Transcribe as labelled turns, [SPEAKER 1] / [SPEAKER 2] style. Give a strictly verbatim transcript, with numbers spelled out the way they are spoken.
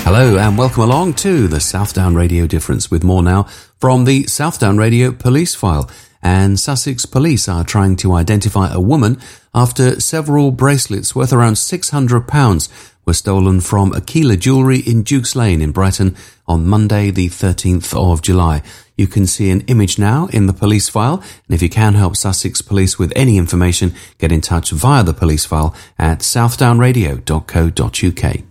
[SPEAKER 1] Hello and welcome along to the Southdown Radio Difference with more now from the Southdown Radio Police File. And Sussex Police are trying to identify a woman after several bracelets worth around six hundred pounds were stolen from Aquila Jewellery in Dukes Lane in Brighton on Monday the thirteenth of July. You can see an image now in the police file, and if you can help Sussex Police with any information, get in touch via the police file at southdown radio dot co dot uk.